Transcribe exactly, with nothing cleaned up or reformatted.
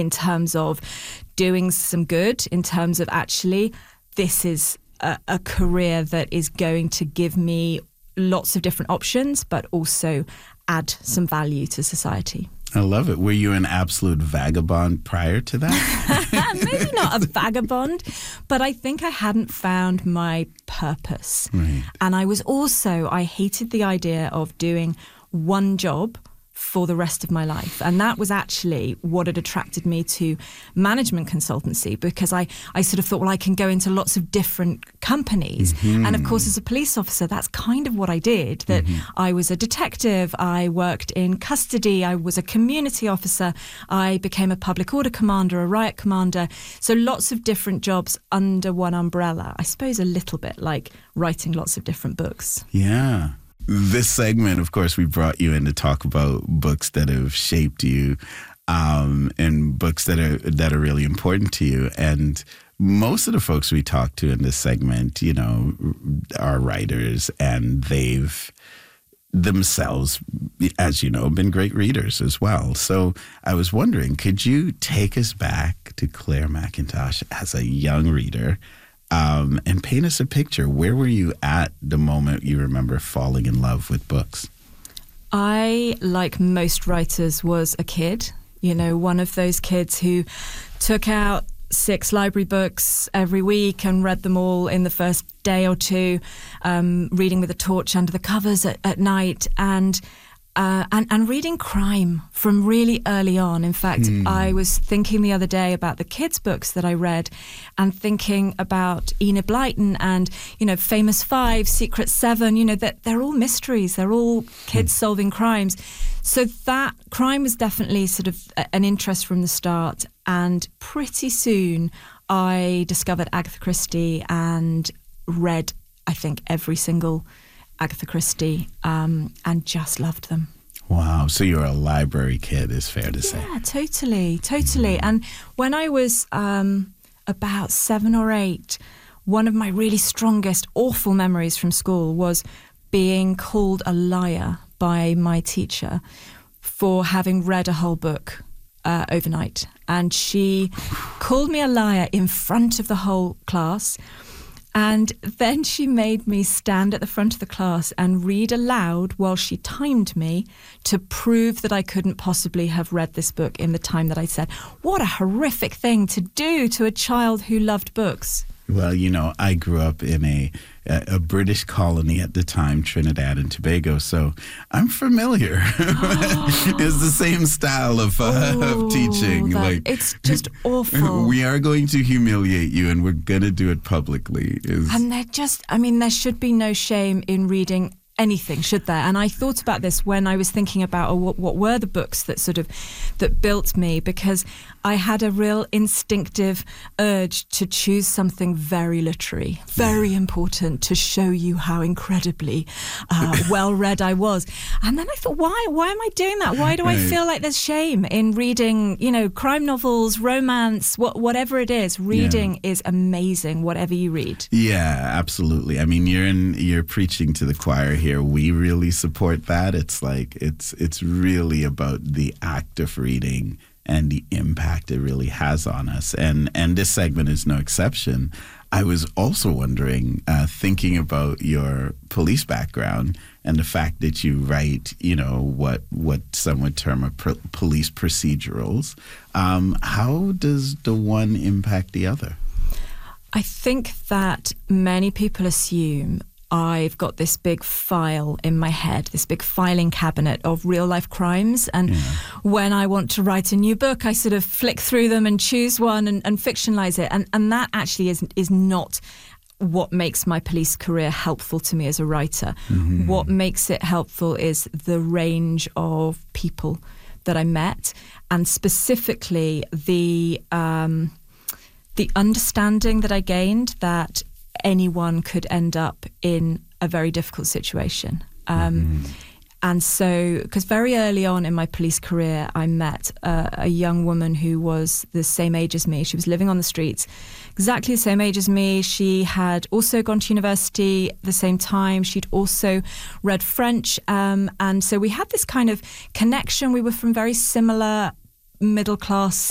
in terms of doing some good, in terms of actually this is a, a career that is going to give me lots of different options, but also add some value to society. I love it. Were you an absolute vagabond prior to that? Maybe not a vagabond, but I think I hadn't found my purpose. Right. And I was also, I hated the idea of doing one job for the rest of my life. And that was actually what had attracted me to management consultancy, because I, I sort of thought, well, I can go into lots of different companies. Mm-hmm. And of course, as a police officer, that's kind of what I did, that mm-hmm. I was a detective, I worked in custody, I was a community officer, I became a public order commander, a riot commander. So lots of different jobs under one umbrella. I suppose a little bit like writing lots of different books. Yeah. This segment, of course, we brought you in to talk about books that have shaped you, um, and books that are that are really important to you. And most of the folks we talk to in this segment, you know, are writers, and they've themselves, as you know, been great readers as well. So I was wondering, could you take us back to Claire Mackintosh as a young reader? Um, and paint us a picture. Where were you at the moment you remember falling in love with books? I, like most writers, was a kid. You know, one of those kids who took out six library books every week and read them all in the first day or two, um, reading with a torch under the covers at, at night, and Uh, and, and reading crime from really early on. In fact, mm. I was thinking the other day about the kids' books that I read, and thinking about Enid Blyton and, you know, Famous Five, Secret Seven, you know, that they're all mysteries. They're all kids mm. solving crimes. So that crime was definitely sort of an interest from the start. And pretty soon I discovered Agatha Christie and read, I think, every single Agatha Christie, um, and just loved them. Wow. So you're a library kid, is fair to yeah, say. Yeah, totally, totally. Mm. And when I was um, about seven or eight, one of my really strongest, awful memories from school was being called a liar by my teacher for having read a whole book uh, overnight. And she called me a liar in front of the whole class. And then she made me stand at the front of the class and read aloud while she timed me to prove that I couldn't possibly have read this book in the time that I said. What a horrific thing to do to a child who loved books. Well, you know, I grew up in a a British colony at the time, Trinidad and Tobago, so I'm familiar. Oh. It's the same style of, uh, oh, of teaching. That, like it's just awful. We are going to humiliate you, and we're going to do it publicly. Is... And they're just, I mean, there should be no shame in reading anything, should there? And I thought about this when I was thinking about oh, what, what were the books that sort of that built me, because I had a real instinctive urge to choose something very literary, very yeah. important, to show you how incredibly uh, well read I was. And then I thought, why? Why am I doing that? Why do I feel like there's shame in reading, you know, crime novels, romance, what, whatever it is? Reading yeah. is amazing, whatever you read. Yeah, absolutely. I mean, you're in, you're preaching to the choir here. We really support that. It's like it's it's really about the act of reading and the impact it really has on us. And and this segment is no exception. I was also wondering, uh, thinking about your police background and the fact that you write, you know, what what some would term a pr- police procedurals. Um, how does the one impact the other? I think that many people assume I've got this big file in my head, this big filing cabinet of real life crimes. And yeah. when I want to write a new book, I sort of flick through them and choose one and, and fictionalize it. And, and that actually is, is not what makes my police career helpful to me as a writer. Mm-hmm. What makes it helpful is the range of people that I met, and specifically the um, the understanding that I gained that anyone could end up in a very difficult situation. Um, mm-hmm. And so, because very early on in my police career, I met uh, a young woman who was the same age as me. She was living on the streets, exactly the same age as me. She had also gone to university at the same time. She'd also read French. Um, and so we had this kind of connection. We were from very similar middle class